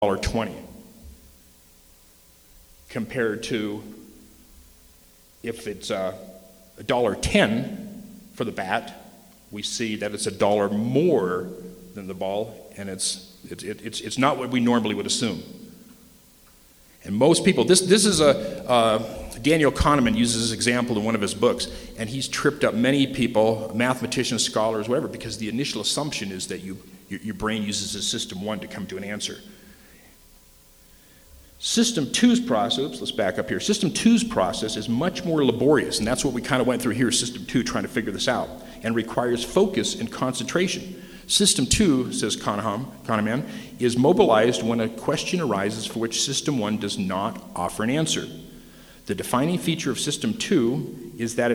$1.20 compared to if it's $1.10 for the bat, we see that it's $1 more than the ball, and it's not what we normally would assume. And most people, this is Daniel Kahneman uses this example in one of his books, and he's tripped up many people, mathematicians, scholars, whatever, because the initial assumption is that your brain uses a system 1 to come to an answer. System 2's process, let's back up here. System 2's process is much more laborious, and that's what we kind of went through here, System 2, trying to figure this out, and requires focus and concentration. System 2, says Kahneman, is mobilized when a question arises for which System 1 does not offer an answer. The defining feature of System 2 is that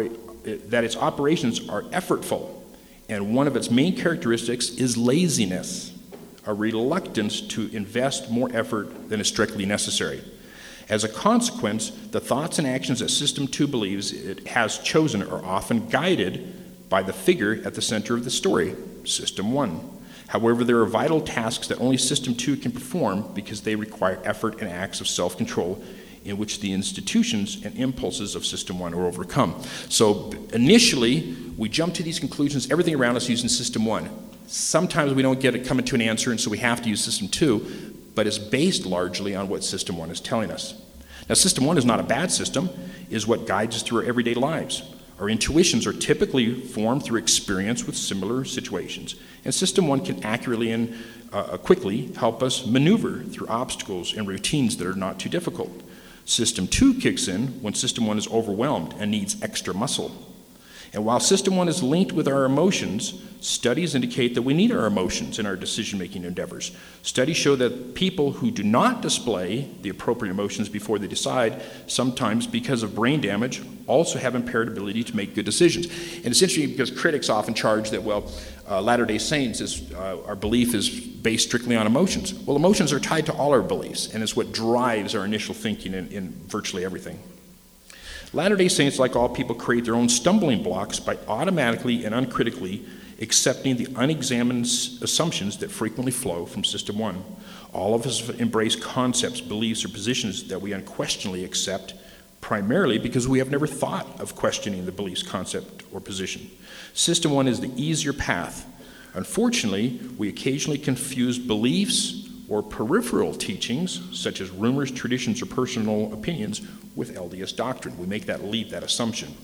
its operations are effortful, and one of its main characteristics is laziness, a reluctance to invest more effort than is strictly necessary. As a consequence, the thoughts and actions that System 2 believes it has chosen are often guided by the figure at the center of the story, System 1. However, there are vital tasks that only System 2 can perform because they require effort and acts of self-control in which the institutions and impulses of System 1 are overcome. So initially, we jump to these conclusions, everything around us using System 1. Sometimes we don't get it coming to an answer, and so we have to use System 2, but it's based largely on what System 1 is telling us. Now, System 1 is not a bad system, it is what guides us through our everyday lives. Our intuitions are typically formed through experience with similar situations, and System 1 can accurately and quickly help us maneuver through obstacles and routines that are not too difficult. System 2 kicks in when System 1 is overwhelmed and needs extra muscle. And while System 1 is linked with our emotions, studies indicate that we need our emotions in our decision-making endeavors. Studies show that people who do not display the appropriate emotions before they decide, sometimes because of brain damage, also have impaired ability to make good decisions. And it's interesting because critics often charge that, Latter-day Saints, our belief is based strictly on emotions. Well, emotions are tied to all our beliefs, and it's what drives our initial thinking in virtually everything. Latter-day Saints, like all people, create their own stumbling blocks by automatically and uncritically accepting the unexamined assumptions that frequently flow from System 1. All of us embrace concepts, beliefs, or positions that we unquestionably accept, primarily because we have never thought of questioning the beliefs, concept, or position. System 1 is the easier path. Unfortunately, we occasionally confuse beliefs or peripheral teachings, such as rumors, traditions, or personal opinions, with LDS doctrine. We make that leap, that assumption.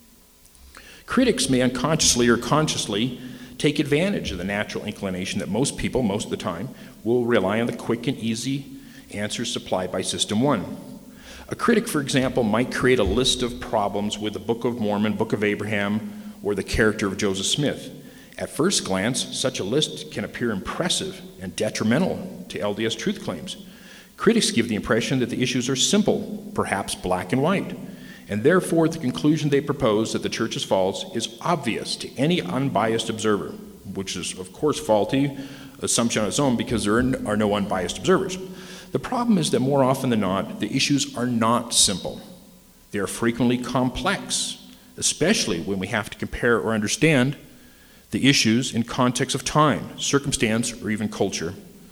Critics may unconsciously or consciously take advantage of the natural inclination that most people, most of the time, will rely on the quick and easy answers supplied by System 1. A critic, for example, might create a list of problems with the Book of Mormon, Book of Abraham, or the character of Joseph Smith. At first glance, such a list can appear impressive and detrimental to LDS truth claims. Critics give the impression that the issues are simple, perhaps black and white, and therefore the conclusion they propose that the church is false is obvious to any unbiased observer, which is, of course, faulty assumption on its own because there are no unbiased observers. The problem is that more often than not, the issues are not simple. They are frequently complex, especially when we have to compare or understand the issues in context of time, circumstance, or even culture.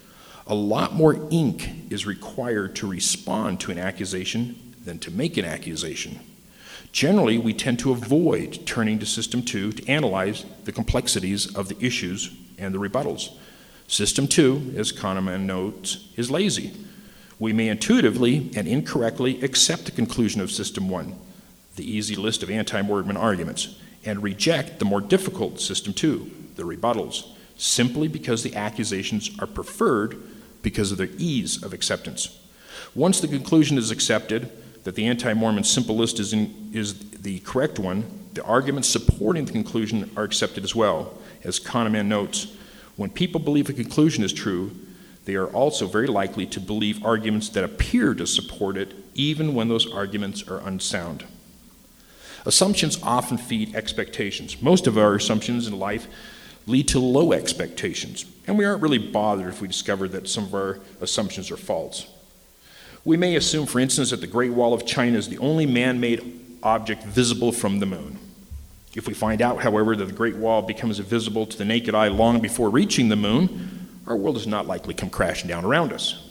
A lot more ink is required to respond to an accusation than to make an accusation. Generally, we tend to avoid turning to System 2 to analyze the complexities of the issues and the rebuttals. System 2, as Kahneman notes, is lazy. We may intuitively and incorrectly accept the conclusion of System 1, the easy list of anti-Mormon arguments, and reject the more difficult System 2, the rebuttals, simply because the accusations are preferred because of their ease of acceptance. Once the conclusion is accepted that the anti-Mormon simple list is the correct one, the arguments supporting the conclusion are accepted as well. As Kahneman notes, when people believe a conclusion is true, they are also very likely to believe arguments that appear to support it, even when those arguments are unsound. Assumptions often feed expectations. Most of our assumptions in life lead to low expectations, and we aren't really bothered if we discover that some of our assumptions are false. We may assume, for instance, that the Great Wall of China is the only man-made object visible from the moon. If we find out, however, that the Great Wall becomes visible to the naked eye long before reaching the moon, our world does not likely come crashing down around us.